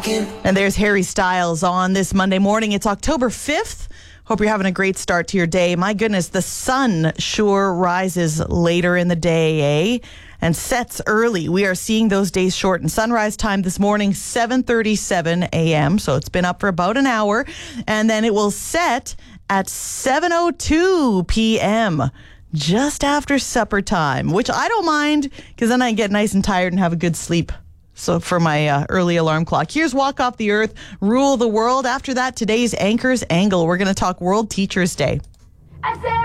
And there's Harry Styles on this Monday morning. It's October 5th. Hope you're having a great start to your day. My goodness, the sun sure rises later in the day, and sets early. We are seeing those days shorten. Sunrise time this morning, 7:37 a.m. So it's been up for about an hour. And then it will set at 7:02 p.m. just after supper time, which I don't mind because then I get nice and tired and have a good sleep. So for my early alarm clock. Here's Walk Off the Earth, Rule the World. After that, today's Anchor's Angle. We're going to talk World Teachers Day.